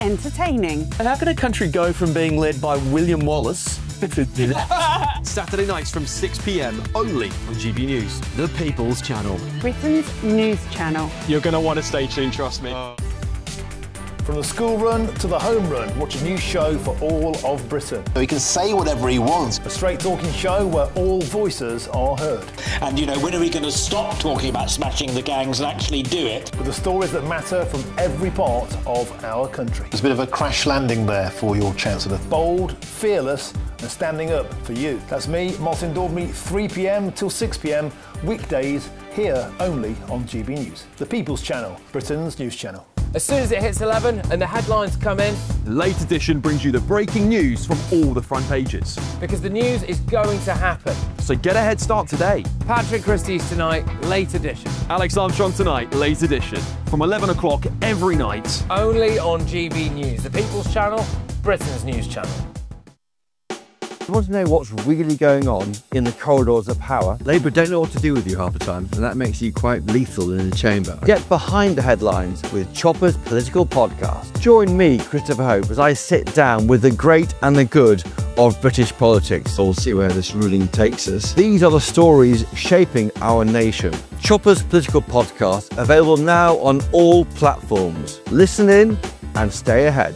entertaining. And how can a country go from being led by William Wallace Saturday nights from 6 p.m. only on GB News, the People's Channel. Britain's news channel. You're going to want to stay tuned, trust me. From the school run to the home run, watch a new show for all of Britain. He can say whatever he wants. A straight talking show where all voices are heard. And, you know, when are we going to stop talking about smashing the gangs and actually do it? With the stories that matter from every part of our country. There's a bit of a crash landing there for your Chancellor. Bold, fearless and standing up for you. That's me, Martin Daubney, 3 p.m. till 6 p.m, weekdays, here only on GB News. The People's Channel, Britain's news channel. As soon as it hits 11 and the headlines come in, The Late Edition brings you the breaking news from all the front pages. because the news is going to happen. So get a head start today. Patrick Christie's tonight, late edition. Alex Armstrong tonight, Late Edition. From 11 o'clock every night. Only on GB News, the People's Channel, Britain's news channel. You want to know what's really going on in the corridors of power? Labour don't know what to do with you half the time, and that makes you quite lethal in the chamber. Get behind the headlines with Chopper's Political Podcast. Join me, Christopher Hope, as I sit down with the great and the good of British politics. We'll see where this ruling takes us. These are the stories shaping our nation. Chopper's Political Podcast, available now on all platforms. Listen in and stay ahead.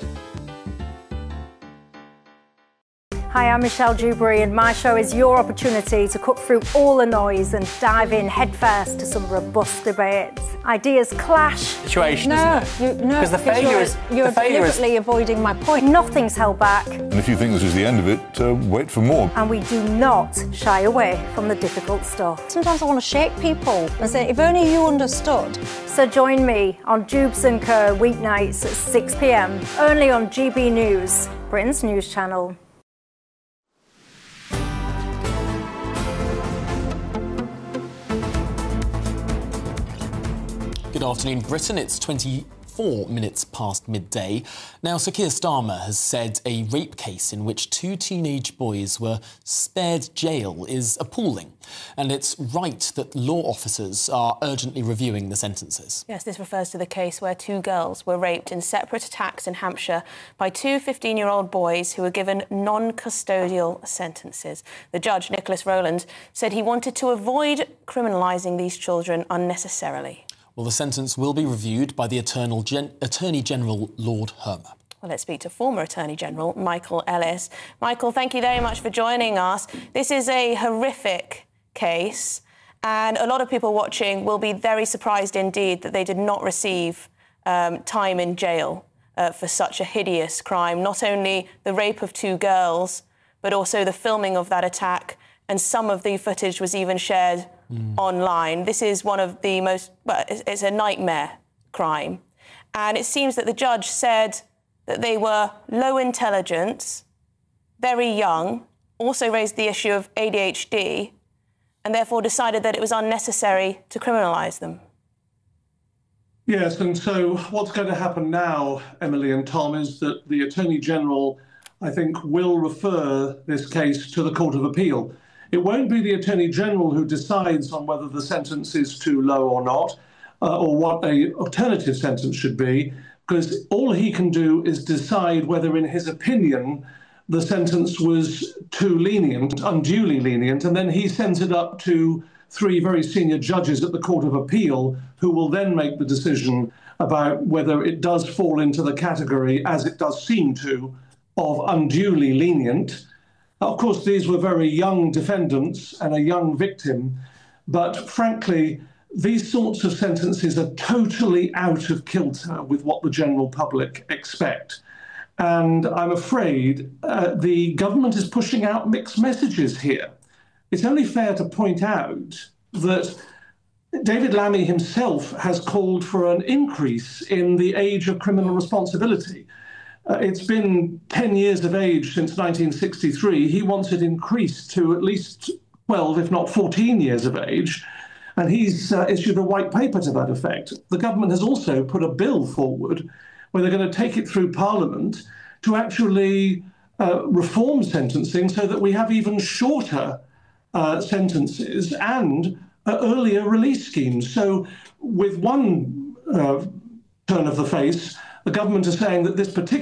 Hi, I'm Michelle Dewberry and my show is your opportunity to cut through all the noise and dive in headfirst to some robust debates. Ideas clash. Situation, isn't it? No, because the failure is... You're deliberately avoiding my point. Nothing's held back. And if you think this is the end of it, wait for more. And we do not shy away from the difficult stuff. Sometimes I want to shake people and say, if only you understood. So join me on Jubes & Co weeknights at 6 p.m, only on GB News, Britain's news channel. Good afternoon, Britain. It's 24 minutes past midday. Now, Sir Keir Starmer has said a rape case in which 2 teenage boys were spared jail is appalling. And it's right that law officers are urgently reviewing the sentences. Yes, this refers to the case where 2 girls were raped in separate attacks in Hampshire by 2 15-year-old boys who were given non-custodial sentences. The judge, Nicholas Rowland, said he wanted to avoid criminalising these children unnecessarily. Well, the sentence will be reviewed by the Attorney General Lord Hermer. Well, let's speak to former Attorney General Michael Ellis. Michael, thank you very much for joining us. This is a horrific case, and a lot of people watching will be very surprised indeed that they did not receive time in jail for such a hideous crime. Not only the rape of 2 girls, but also the filming of that attack, and some of the footage was even shared online. This is one of the most... well, it's a nightmare crime. And it seems that the judge said that they were low intelligence, very young, also raised the issue of ADHD, and therefore decided that it was unnecessary to criminalise them. Yes, and so what's going to happen now, Emily and Tom, is that the Attorney General, I think, will refer this case to the Court of Appeal. It won't be the Attorney General who decides on whether the sentence is too low or not, or what an alternative sentence should be, because all he can do is decide whether, in his opinion, the sentence was too lenient, unduly lenient, and then he sends it up to 3 very senior judges at the Court of Appeal, who will then make the decision about whether it does fall into the category, as it does seem to, of unduly lenient. Of course, these were very young defendants and a young victim, but frankly, these sorts of sentences are totally out of kilter with what the general public expect. And I'm afraid the government is pushing out mixed messages here. It's only fair to point out that David Lammy himself has called for an increase in the age of criminal responsibility. It's been 10 years of age since 1963. He wants it increased to at least 12, if not 14 years of age. And he's issued a white paper to that effect. The government has also put a bill forward where they're going to take it through Parliament to actually reform sentencing so that we have even shorter sentences and earlier release schemes. So with one turn of the face, the government is saying that this particular